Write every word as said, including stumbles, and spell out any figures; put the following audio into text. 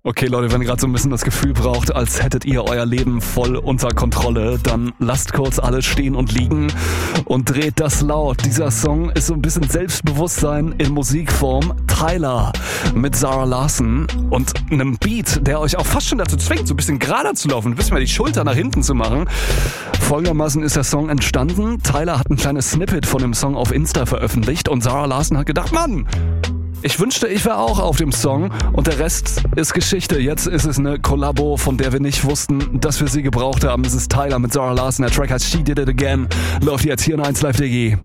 Okay, Leute, wenn ihr gerade so ein bisschen das Gefühl braucht, als hättet ihr euer Leben voll unter Kontrolle, dann lasst kurz alles stehen und liegen und dreht das laut. Dieser Song ist so ein bisschen Selbstbewusstsein in Musikform. Tyler mit Zara Larsson und einem Beat, der euch auch fast schon dazu zwingt, so ein bisschen gerader zu laufen, ein bisschen mehr die Schulter nach hinten zu machen. Folgendermaßen ist der Song entstanden. Tyler hat ein kleines Snippet von dem Song auf Insta veröffentlicht und Zara Larsson hat gedacht, Mann, ich wünschte, ich wäre auch auf dem Song und der Rest ist Geschichte. Jetzt ist es eine Kollabo, von der wir nicht wussten, dass wir sie gebraucht haben. Es ist Tyler mit Zara Larsson. Der Track heißt She Did It Again. Läuft jetzt hier in eins Live D G.